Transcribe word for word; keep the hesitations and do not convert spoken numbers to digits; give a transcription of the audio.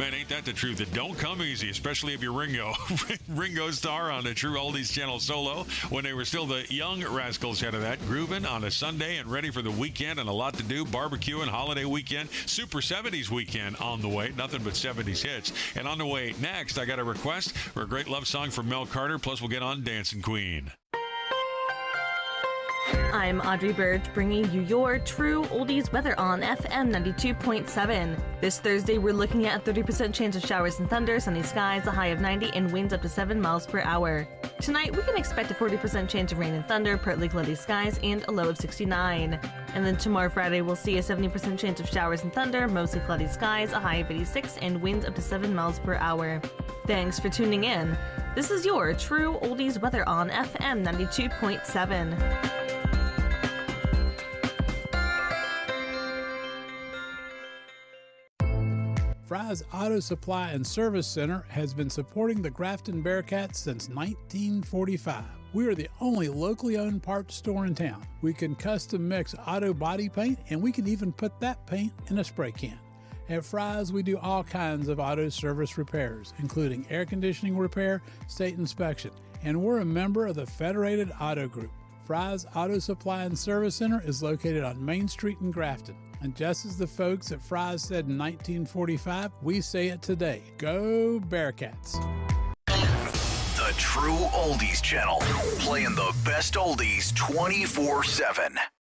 Man, ain't that the truth? It don't come easy, especially if you're Ringo. Ringo Starr on the True Oldies Channel solo when they were still the young Rascals head of that, grooving on a Sunday and ready for the weekend and a lot to do. Barbecue and holiday weekend, Super seventies weekend on the way. Nothing but seventies hits. And on the way next, I got a request for a great love song from Mel Carter, plus we'll get on Dancing Queen. I'm Audrey Bird, bringing you your True Oldies weather on F M ninety-two point seven. This Thursday, we're looking at a thirty percent chance of showers and thunder, sunny skies, a high of ninety, and winds up to seven miles per hour. Tonight, we can expect a forty percent chance of rain and thunder, partly cloudy skies, and a low of sixty-nine. And then tomorrow, Friday, we'll see a seventy percent chance of showers and thunder, mostly cloudy skies, a high of eighty-six, and winds up to seven miles per hour. Thanks for tuning in. This is your True Oldies weather on F M ninety-two point seven. Fry's Auto Supply and Service Center has been supporting the Grafton Bearcats since nineteen forty-five. We are the only locally owned parts store in town. We can custom mix auto body paint, and we can even put that paint in a spray can. At Fry's, we do all kinds of auto service repairs, including air conditioning repair, state inspection, and we're a member of the Federated Auto Group. Fry's Auto Supply and Service Center is located on Main Street in Grafton. And just as the folks at Fry's said in nineteen forty-five, we say it today. Go Bearcats. The True Oldies Channel, playing the best oldies twenty-four seven.